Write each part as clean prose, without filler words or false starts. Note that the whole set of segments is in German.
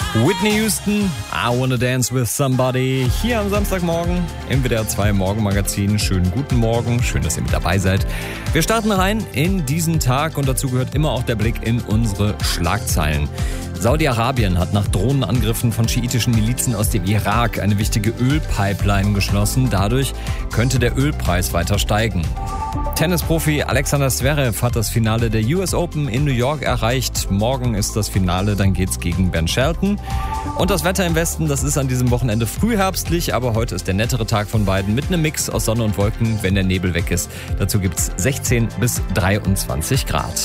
Whitney Houston, I Wanna Dance With Somebody, hier am Samstagmorgen im WDR 2 Morgenmagazin. Schönen guten Morgen, schön, dass ihr mit dabei seid. Wir starten rein in diesen Tag und dazu gehört immer auch der Blick in unsere Schlagzeilen. Saudi-Arabien hat nach Drohnenangriffen von schiitischen Milizen aus dem Irak eine wichtige Ölpipeline geschlossen. Dadurch könnte der Ölpreis weiter steigen. Tennisprofi Alexander Zverev hat das Finale der US Open in New York erreicht. Morgen ist das Finale, dann geht's gegen Ben Shelton. Und das Wetter im Westen, das ist an diesem Wochenende frühherbstlich, aber heute ist der nettere Tag von beiden mit einem Mix aus Sonne und Wolken, wenn der Nebel weg ist. Dazu gibt's 16 bis 23 Grad.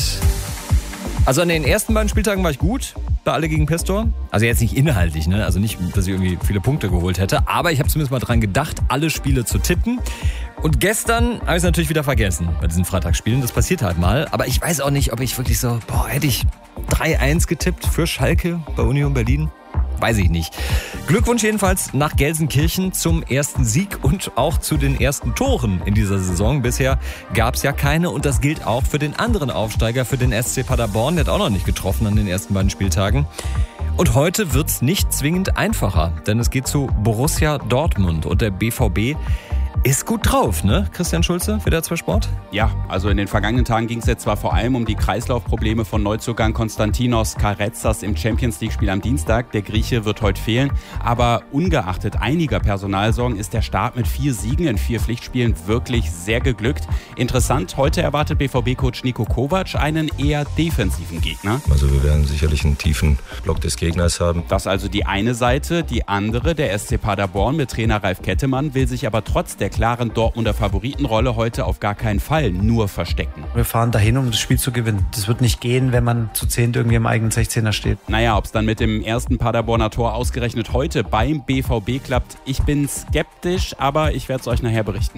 Also an den ersten beiden Spieltagen war ich gut, bei Alle gegen Pestor. Also jetzt nicht inhaltlich, ne? Also nicht, dass ich irgendwie viele Punkte geholt hätte, aber ich habe zumindest mal dran gedacht, alle Spiele zu tippen. Und gestern habe ich es natürlich wieder vergessen bei diesen Freitagsspielen. Das passiert halt mal. Aber ich weiß auch nicht, ob ich wirklich so, hätte ich 3-1 getippt für Schalke bei Union Berlin? Weiß ich nicht. Glückwunsch jedenfalls nach Gelsenkirchen zum ersten Sieg und auch zu den ersten Toren in dieser Saison. Bisher gab es ja keine und das gilt auch für den anderen Aufsteiger, für den SC Paderborn. Der hat auch noch nicht getroffen an den ersten beiden Spieltagen. Und heute wird's nicht zwingend einfacher, denn es geht zu Borussia Dortmund und der BVB ist gut drauf, ne? Christian Schulze, WDR 2 Sport? Ja, also in den vergangenen Tagen ging es jetzt zwar vor allem um die Kreislaufprobleme von Neuzugang Konstantinos Karetzas im Champions-League-Spiel am Dienstag. Der Grieche wird heute fehlen. Aber ungeachtet einiger Personalsorgen ist der Start mit 4 Siegen in 4 Pflichtspielen wirklich sehr geglückt. Interessant, heute erwartet BVB-Coach Niko Kovac einen eher defensiven Gegner. Also wir werden sicherlich einen tiefen Block des Gegners haben. Das also die eine Seite. Die andere, der SC Paderborn mit Trainer Ralf Kettemann, will sich aber trotz der klaren Dortmunder Favoritenrolle heute auf gar keinen Fall nur verstecken. Wir fahren dahin, um das Spiel zu gewinnen. Das wird nicht gehen, wenn man zu 10 irgendwie im eigenen 16er steht. Naja, ob es dann mit dem ersten Paderborner Tor ausgerechnet heute beim BVB klappt, ich bin skeptisch, aber ich werde es euch nachher berichten.